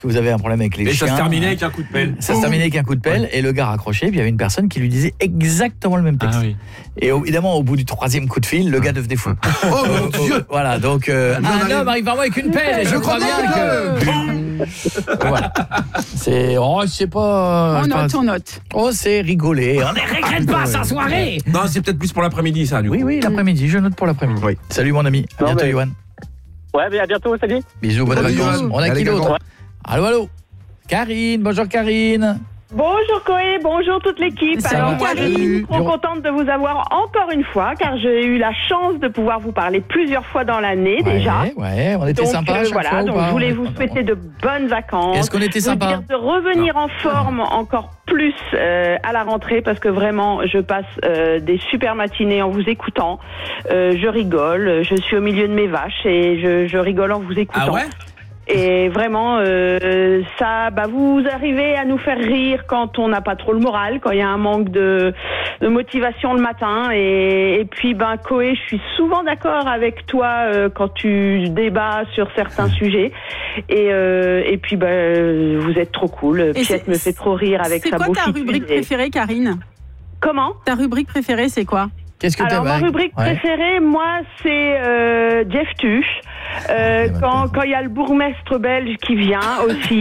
que vous avez un problème avec les chiens. Et ça se terminait avec un coup de pelle. Ça se terminait avec un coup de pelle et le gars raccrochait, puis il y avait une personne qui lui disait exactement le même texte. Ah oui. Et évidemment, au bout du 3e coup de fil, le gars devenait fou. Oh mon Dieu. Voilà, donc un homme arrive vers moi avec une pelle et je crois bien que... Voilà. C'est... Oh, je sais pas... On note. Oh, c'est rigolé. On ne regrette pas sa soirée. Non, c'est peut-être plus pour l'après-midi, ça, du coup. Oui, l'après-midi. Je note pour l'après-midi. Oui. Salut, mon ami. À bientôt, Yoann. Ouais, mais à bientôt, salut. Bisous, bonnes Salut, vacances. Yoann. On a Allez, qui d'autre? Gagan. Allô. Karine, bonjour Karine. Bonjour Koé, bonjour toute l'équipe. Ça Alors va, moi je Karine. suis trop contente de vous avoir encore une fois car j'ai eu la chance de pouvoir vous parler plusieurs fois dans l'année déjà. Ouais, on était Donc sympa à chaque voilà, fois, ou donc pas? je voulais vous souhaiter de bonnes vacances. Est-ce qu'on était Vous sympa? dire de revenir en forme encore plus à la rentrée parce que vraiment je passe des super matinées en vous écoutant. Je rigole, je suis au milieu de mes vaches et je rigole en vous écoutant. Ah ouais? Et vraiment, ça, vous arrivez à nous faire rire quand on n'a pas trop le moral, quand il y a un manque de motivation le matin. Et puis, Koé, je suis souvent d'accord avec toi quand tu débats sur certains sujets. Et puis, vous êtes trop cool. Piette me fait trop rire avec sa bouche. C'est quoi ta rubrique préférée, Karine? Comment? Ta rubrique préférée, c'est quoi? Qu'est-ce que Alors, ma rubrique préférée, moi, c'est Jeff Tuch. Quand il y a le bourgmestre belge qui vient aussi.